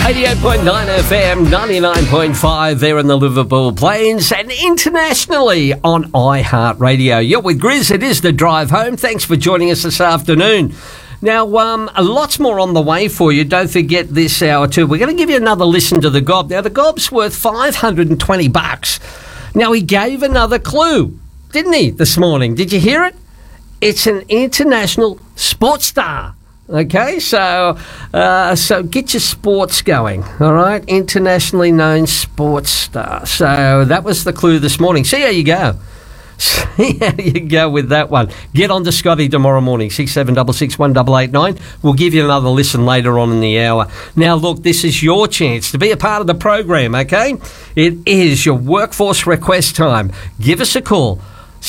88.9 FM, 99.5 there in the Liverpool Plains and internationally on iHeartRadio. You're with Grizz. It is the drive home. Thanks for joining us this afternoon. Now, lots more on the way for you. Don't forget this hour too. We're going to give you another listen to the gob. Now, the gob's worth $520. Now, he gave another clue, didn't he, this morning? Did you hear it? It's an international sports star. Okay, so get your sports going, all right? Internationally known sports star. So that was the clue this morning. See how you go. See how you go with that one. Get on to Scotty tomorrow morning, 67661889. We'll give you another listen later on in the hour. Now, look, this is your chance to be a part of the program, okay? It is your workforce request time. Give us a call,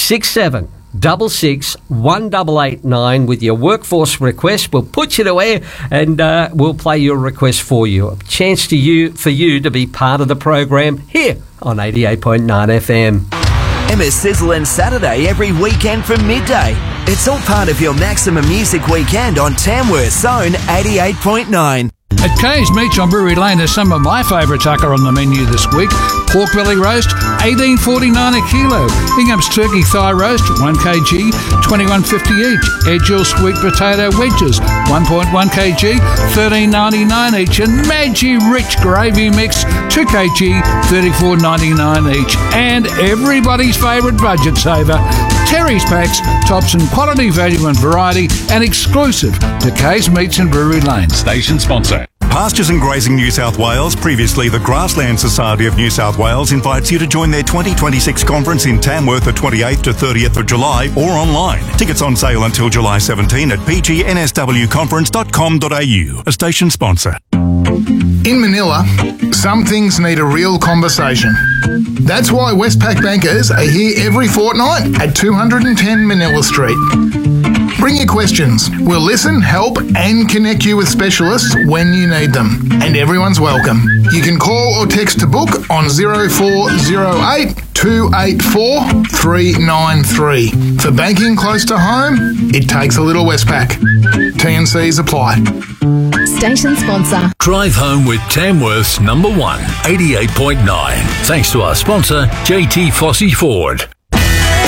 67661889 with your workforce request. We'll put you to air and we'll play your request for you. A chance for you to be part of the program here on 88.9 FM. Emma's Sizzle and Saturday every weekend from midday. It's all part of your maximum music weekend on Tamworth's own 88.9. At Kay's Meats on Brewery Lane, there's some of my favourite tucker on the menu this week. Pork belly roast, $18.49 a kilo. Ingham's turkey thigh roast, 1 kg, $21.50 each. Edgell sweet potato wedges, 1.1 kg, $13.99 each. And Maggi rich gravy mix, 2 kg, $34.99 each. And everybody's favourite budget saver, Terry's Packs, tops in quality, value and variety, and exclusive to Kay's Meats and Brewery Lane. Station sponsor. Pastures and Grazing New South Wales, previously the Grassland Society of New South Wales, invites you to join their 2026 conference in Tamworth the 28th to 30th of July or online. Tickets on sale until July 17 at pgnswconference.com.au. A station sponsor. In Manila, some things need a real conversation. That's why Westpac bankers are here every fortnight at 210 Manila Street. Bring your questions. We'll listen, help and connect you with specialists when you need them. And everyone's welcome. You can call or text to book on 0408 284 393. For banking close to home, it takes a little Westpac. T&Cs apply. Station sponsor. Drive home with Tamworth's number one, 88.9. Thanks to our sponsor, JT Fossey Ford.